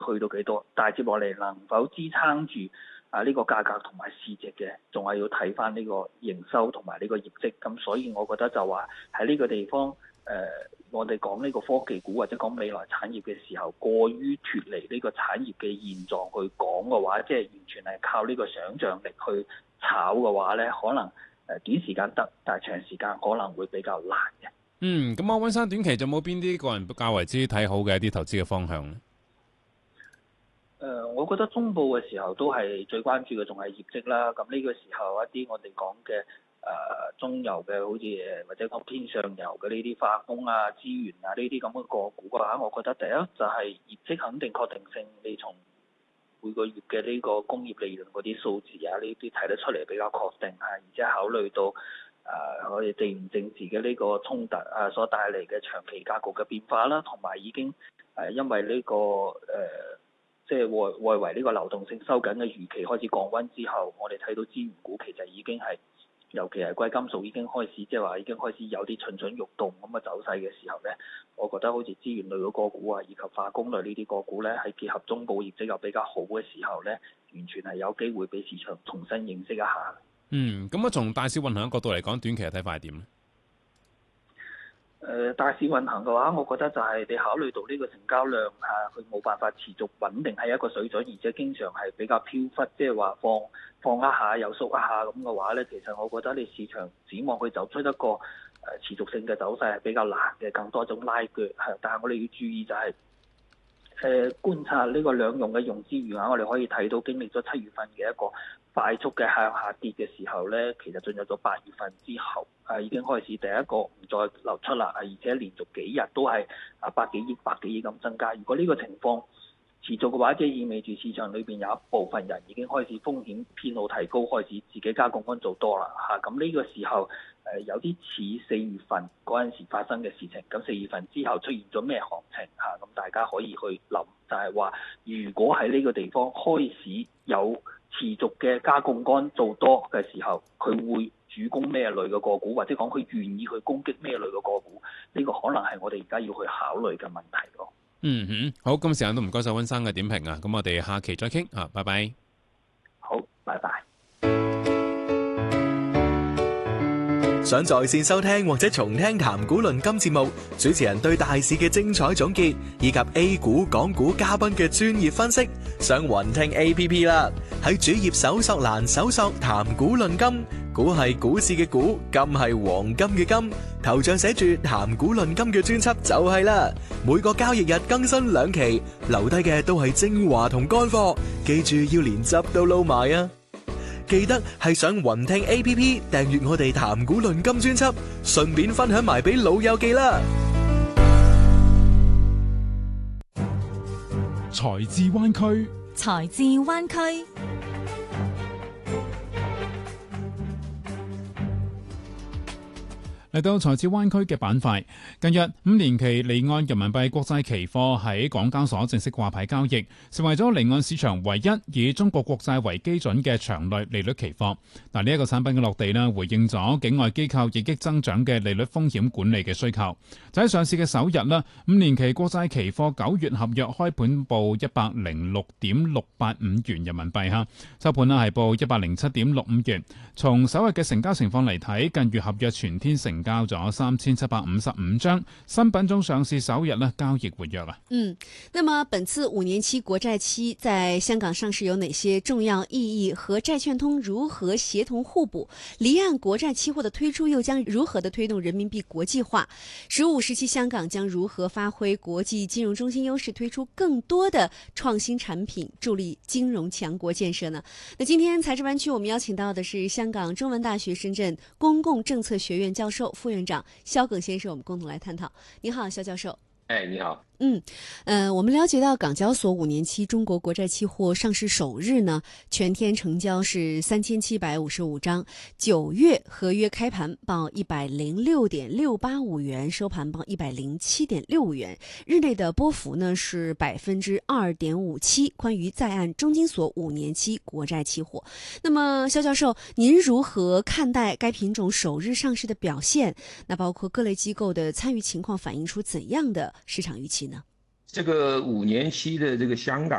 去到幾多，但係接落嚟能否支撐住呢個價格同埋市值嘅，仲係要睇翻呢個營收同埋呢個業績。咁所以我覺得就話喺呢個地方，我哋講呢個科技股或者講未來產業嘅時候，過於脫離呢個產業嘅現狀去講嘅話，即係完全係靠呢個想像力去炒嘅話呢，可能短時間得，但係長時間可能會比較難嘅。 咁阿溫生短期就冇邊啲個人較為之睇好嘅一啲投資嘅方向咧？ 我覺得中部嘅時候都係最關注嘅，仲係業績啦。咁呢個時候一啲我哋講嘅中游嘅，好似或者講偏上游嘅呢啲化工啊、資源啊呢啲咁嘅個股嘅話，我覺得第一就係業績肯定確定性，你從每個月嘅呢個工業利潤嗰啲數字啊，呢啲睇得出嚟比較確定啊，而且考慮到我哋地緣政治嘅呢個衝突所帶嚟嘅長期格局嘅變化啦，同埋已經因為呢個即係外圍呢個流動性收緊嘅預期開始降溫之後，我哋睇到資源股其實已經係，尤其係貴金屬已經開始，即係話已經開始有啲蠢蠢欲動咁嘅走勢嘅時候咧，我覺得好似資源類嘅個股啊，以及化工類呢啲個股咧，喺結合中部業績又比較好嘅時候咧，完全係有機會俾市場重新認識一下。 咁從大市運行嘅角度嚟講，短期嘅睇法係點咧？ 大市運行嘅話，我覺得就係你考慮到呢個成交量佢冇辦法持續穩定喺一個水準，而且經常係比較飄忽，即係話放一下又縮一下咁嘅話咧，其實我覺得你市場指望佢走出一個持續性嘅走勢係比較難嘅，更多種拉鋸但係我哋要注意就係觀察呢個兩用嘅融資餘額，我哋可以睇到經歷咗7月份嘅一個快速嘅向下跌嘅時候咧，其實進入咗8月份之後，已經開始第一個唔再流出啦，而且連續幾日都係百幾億咁增加。如果呢個情況持續嘅話，即係意味住市場裏邊有一部分人已經開始風險偏好提高，開始自己加槓桿做多啦咁呢個時候有啲似4月份嗰陣時發生嘅事情。咁4月份之後出現咗咩行情咁大家可以去諗，就係話如果喺呢個地方開始有持續嘅加槓桿做多嘅時候，佢會主攻咩類嘅個股，或者講佢願意去攻擊咩類嘅個股，呢個可能係我哋而家要去考慮嘅問題咯。 好，今日時間都唔該晒溫生嘅點評啊，咁我哋下期再傾拜拜。 好，拜拜。 想在線收聽或者重聽談股論金節目，主持人對大市嘅精彩總結，以及 A 股、港股嘉賓嘅專業分析，上雲聽 APP 啦。喺主頁搜索欄搜索談股論金，股係股市嘅股，金係黃金嘅金，頭像寫住談股論金嘅專輯就係啦。每個交易日更新2期，留低嘅都係精華同乾貨，記住要連汁都撈埋啊！記得係上雲聽 APP 訂閱我哋談股論金專輯，順便分享埋俾老友記啦。 財智灣區， 財智灣區。 嚟到財智灣區嘅板塊，近日5年期離岸人民幣國債期貨喺港交所正式掛牌交易，成為咗離岸市場唯一以中國國債為基準嘅場內利率期貨。呢一個產品嘅落地回應咗境外機構日益增長嘅利率風險管理嘅需求。就喺上市嘅首日啦，5年期國債期貨9月合約開盤報106.685元人民幣收盤係報107.65元。從首日嘅成交情況嚟睇，近月合約全天成交咗3755張，新品種上市首日交易活躍。 那麼本次5年期國債期在香港上市有哪些重要意義？和債券通如何協同互補？離岸國債期貨的推出又將如何的推動人民幣國際化？15、17香港將如何發揮國際金融中心優勢，推出更多的創新產品，助力金融強國建設呢？那今天財智灣區我們邀請到的是香港中文大學深圳公共政策學院教授、副院長蕭耿先生，我們共同來探討。你好，蕭教授。 你好。 我們了解到港交所5年期中國國債期貨上市首日呢，全天成交是3755張，9月合約開盤報106.685元，收盤報107.65元，日內的波幅呢是2.57%。關於在岸中金所5年期國債期貨，那麼蕭教授，您如何看待該品種首日上市的表現？那包括各類機構的參與情況反映出怎樣的市場預期呢？ 这个5年期的这个香港